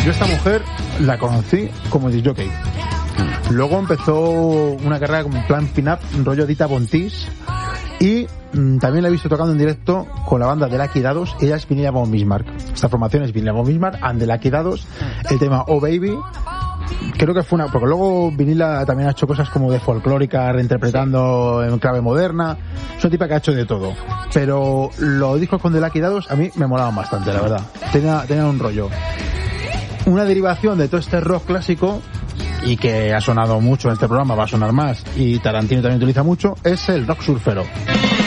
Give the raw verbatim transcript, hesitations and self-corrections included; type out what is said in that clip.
Yo esta mujer la conocí como disc jockey. Luego empezó una carrera como en plan pin-up, rollo Dita Von Teese, y mmm, también la he visto tocando en directo con la banda de Lucky Dados. Ella es Vinila von Bismarck. Esta formación es Vinila von Bismarck and the Lucky Dados. El tema Oh Baby, creo que fue una, porque luego Vinila también ha hecho cosas como de folclórica, reinterpretando en clave moderna. Es una tipa que ha hecho de todo, pero los discos con The Lucky Dados a mí me molaban bastante, la verdad. Tenía, tenía un rollo, una derivación de todo este rock clásico, y que ha sonado mucho en este programa, va a sonar más, y Tarantino también utiliza mucho, es el rock surfero.